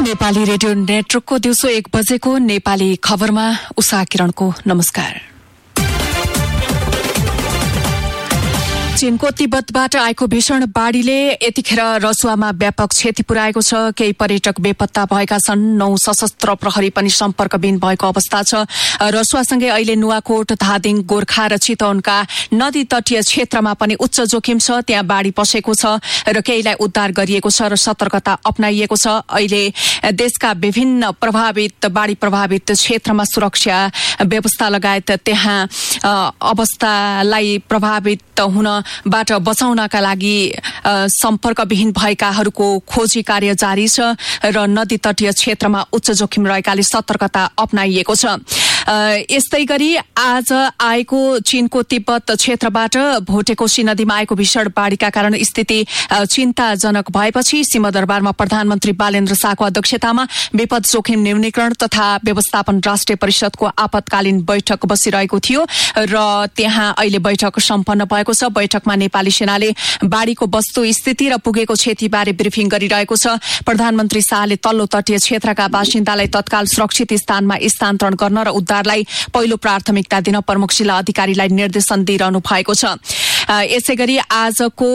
Nepali radio नेटवर्कको दिउँसो 1 बजेको नेपाली खबरमा उषा किरणको नमस्कार। चीनको तिब्बतबाट आएको भीषण बाढ़ीले यतिखेर रसुवामा व्यापक क्षति पुर्याएको छ। केही पर्यटक बेपत्ता भएका छन्। 9 सशस्त्र प्रहरी पनि सम्पर्कविहीन भएको अवस्था छ। रसुवासँगै अहिले नुवाकोट, धादिङ, गोर्खा र चितवनका नदी तटीय क्षेत्रमा पनि उच्च जोखिम छ। त्यहाँ बाढ़ी पसेको छ र केहीलाई उद्धार गरिएको छ र सतर्कता अपनाइएको छ। अहिले देशका विभिन्न बाढ़ी प्रभावित क्षेत्रमा सुरक्षा व्यवस्था लगायत त्यहाँ अवस्थालाई प्रभावित हुनबाट बचाउनका लागि सम्पर्कविहीन भएकाहरूको खोजी कार्य जारी छ र नदी तटीय क्षेत्रमा उच्च जोखिम रहेकाले सतर्कता अपनाइएको छ। यस्तै गरी आज आएको चीनको तिब्बत क्षेत्रबाट भोटेकोशी नदीमा आएको भीषण बाढ़ीका कारण स्थिति चिन्ताजनक भएपछि सिंहदरबारमा प्रधानमन्त्री बालेन्द्र शाहको अध्यक्षतामा विपद जोखिम न्यूनीकरण तथा व्यवस्थापन राष्ट्रिय परिषदको आपतकालीन बैठक बसिरहेको थियो र त्यहाँ अहिले बैठक सम्पन्न भएको छ। बैठकमा नेपाली सेनाले बाढ़ीको वस्तुस्थिति र पुगेको क्षतिबारे ब्रिफिङ गरिरहेको छ। प्रधानमन्त्री शाहले तल्लो तटीय क्षेत्रका बासिन्दालाई तत्काल सुरक्षित स्थानमा स्थानान्तरण गर्न र उद्धारलाई पहिलो प्राथमिकता दिन प्रमुख जिल्ला अधिकारीलाई निर्देशन दिइरहनु भएको छ। यसैगरी आजको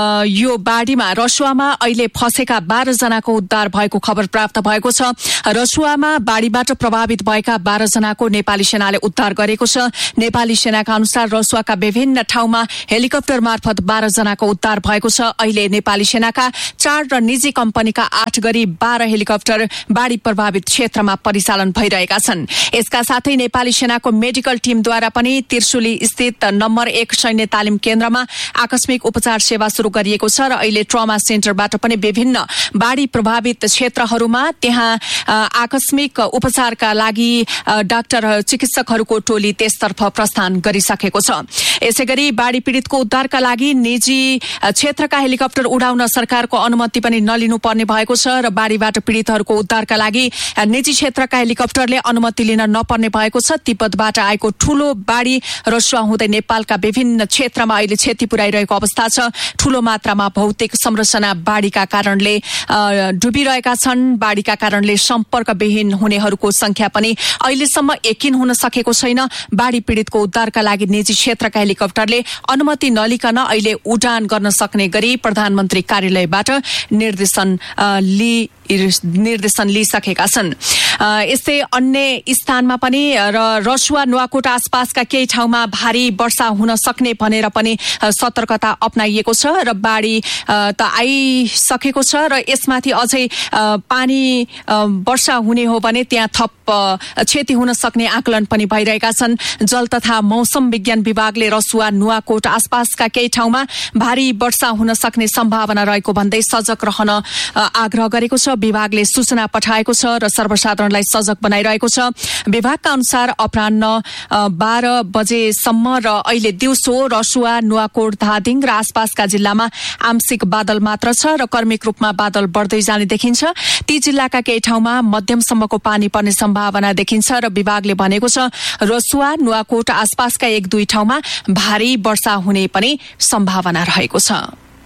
यो बाढ़ीमा रसुवामा अहिले फसेका 12 जनाको उद्धार भएको खबर प्राप्त भएको छ। रसुवामा बाढ़ीबाट प्रभावित भएका 12 जनाको नेपाली सेनाले उद्धार गरेको छ। नेपाली सेनाका अनुसार रसुवाका विभिन्न ठाउँमा हेलिकप्टर मार्फत 12 जनाको उद्धार भएको छ। अहिले नेपाली सेनाका 4 र निजी कम्पनीका 8 गरी 12 हेलिकप्टर बाढ़ी प्रभावित क्षेत्रमा परिचालन भइरहेका छन्। यसका साथै नेपाली सेनाको मेडिकल टिमद्वारा पनि त्रिशुली स्थित नम्बर 1 सैन्य तालिम केन्द्रमा आकस्मिक उपचार सेवा शुरू गरिएको छ र अहिले ट्रमा सेन्टरबाट पनि विभिन्न बाढ़ी प्रभावित क्षेत्रहरूमा त्यहाँ आकस्मिक उपचारका लागि डाक्टर चिकित्सकहरूको टोली त्यसतर्फ प्रस्थान गरिसकेको छ। यसैगरी बाढ़ी पीड़ितको उद्धारका लागि निजी क्षेत्रका हेलिकप्टर उडाउन सरकारको अनुमति पनि नलिनु पर्ने भएको छ र बाढ़ीबाट पीड़ितहरूको उद्धारका लागि निजी क्षेत्रका हेलिकप्टरले अनुमति लिन नपर्ने भएको छ। तिब्बतबाट आएको ठूलो बाढ़ी रसुवा हुँदै नेपालका विभिन्न क्षेत्रमा अहिले क्षति पुर्याइरहेको अवस्था छ। ठूलो मात्रामा भौतिक संरचना बाढ़ीका कारणले डुबिरहेका छन्। बाढ़ीका कारणले सम्पर्कविहीन हुनेहरूको संख्या पनि अहिलेसम्म यकिन हुन सकेको छैन। बाढ़ी पीड़ितको उद्धारका लागि निजी क्षेत्रका हेलिकप्टरले अनुमति नलिकन अहिले उडान गर्न सक्ने गरी प्रधानमन्त्री कार्यालयबाट निर्देशन लिइसकेका छन्। यस्तै अन्य स्थानमा पनि रसुवा नुवाकोट आसपासका केही ठाउँमा भारी वर्षा हुन सक्ने भनेर पनि सतर्कता अपनाइएको छ र बाढ़ी त आइसकेको छ र यसमाथि अझै पानी वर्षा हुने हो भने त्यहाँ थप क्षति हुन सक्ने आकलन पनि भइरहेका छन्। जल तथा मौसम विज्ञान विभागले रसुवा नुवाकोट आसपासका केही ठाउँमा भारी वर्षा हुन सक्ने सम्भावना रहेको भन्दै सजग रहन आग्रह गरेको छ। विभागले सूचना पठाएको छ र सर्वसाधारणलाई सजग बनाइरहेको छ। विभागका अनुसार अपराह्न 12 बजेसम्म र अहिले दिउँसो रसुवा, नुवाकोट, धादिङ र आसपासका जिल्लामा आंशिक बादल मात्र छ र क्रमिक रूपमा बादल बढ्दै जाने देखिन्छ। ती जिल्लाका केही ठाउँमा मध्यमसम्मको पानी पर्ने सम्भावना देखिन्छ र विभागले भनेको छ रसुवा, नुवाकोट आसपासका 1-2 ठाउँमा भारी वर्षा हुने पनि सम्भावना रहेको छ।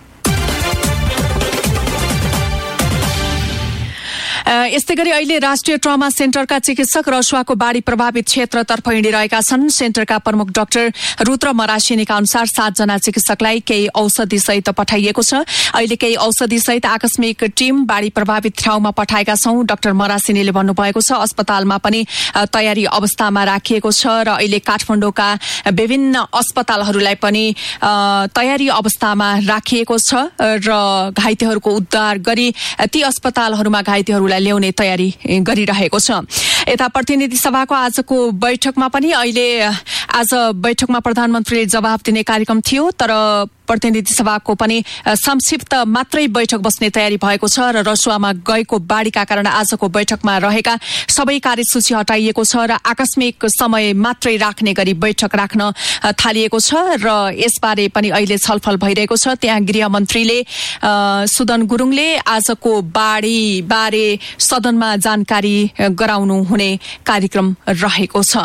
यस्तै गरी अहिले राष्ट्रिय ट्रमा सेन्टरका चिकित्सक रसुवाको बाढ़ी प्रभावित क्षेत्रतर्फ हिँडिरहेका छन्। सेन्टरका प्रमुख डाक्टर रुद्र मरासिनीका अनुसार 7 जना चिकित्सकलाई केही औषधि सहित पठाइएको छ। अहिले केही औषधि सहित आकस्मिक टिम बाढ़ी प्रभावित ठाउँमा पठाएका छौं। डाक्टर मरासिनीले भन्नुभएको छ अस्पतालमा पनि तयारी अवस्थामा राखिएको छ र अहिले काठमाडौँका विभिन्न अस्पतालहरूलाई पनि तयारी अवस्थामा राखिएको छ र घाइतेहरूको उद्धार गरी ती अस्पतालहरूमा घाइतेहरूलाई ल्याउने तयारी गरिरहेको छ। यता प्रतिनिधि सभाको आजको बैठकमा पनि आज बैठकमा प्रधानमन्त्रीले जवाफ दिने कार्यक्रम थियो तर प्रतिनिधि सभाको पनि संक्षिप्त मात्रै बैठक बस्ने तयारी भएको छ र रसुवामा गएको बाढ़ीका कारण आजको बैठकमा रहेका सबै कार्यसूची हटाइएको छ र आकस्मिक समय मात्रै राख्ने गरी बैठक राख्न थालिएको छ र यसबारे पनि अहिले छलफल भइरहेको छ। त्यहाँ गृहमन्त्रीले सुदन गुरुङले आजको बाढ़ी बारे सदनमा जानकारी गराउनु हुने कार्यक्रम रहेको छ।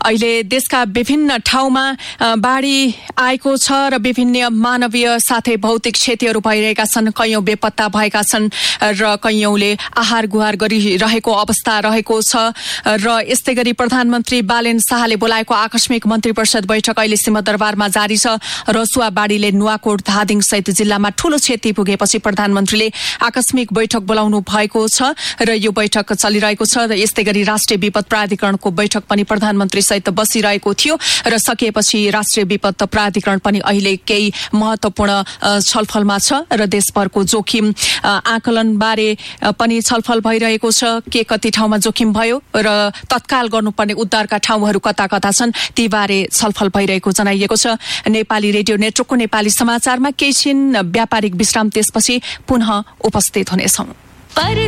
अहिले देशका विभिन्न ठाउँमा बाढी आएको छ र विभिन्न मानवीय साथै भौतिक क्षतिहरू भइरहेका छन्। कैयौं बेपत्ता भएका छन् र कैयौंले आहार गुहार गरिरहेको अवस्था रहेको छ। र यस्तै गरी प्रधानमन्त्री बालेन शाहले बोलाएको आकस्मिक मन्त्री परिषद बैठक अहिले सिंहदरबारमा जारी छ। रसुवा बाढीले नुवाकोट धादिङ सहित जिल्लामा ठूलो क्षति पुगेपछि प्रधानमन्त्रीले आकस्मिक बैठक बोलाउनु भएको छ र यो बैठक चलिरहेको छ। र यस्तै गरी राष्ट्रिय विपद प्राधिकरणको बैठक पनि प्रधानमन्त्री सहित बसिरहेको थियो र सकिएपछि राष्ट्रिय विपद प्राधिकरण पनि अहिले केही महत्वपूर्ण छलफलमा छ र देशभरको जोखिम आकलन बारे पनि छलफल भइरहेको छ। के कति ठाउँमा जोखिम भयो र तत्काल गर्नुपर्ने उद्धारका ठाउँहरू कता कता छन् ती बारे छलफल भइरहेको जनाइएको छ। नेपाली रेडियो नेटवर्कको नेपाली समाचारमा केही छिन व्यापारिक विश्राम त्यसपछि पुनः उपस्थित हुनेछौं।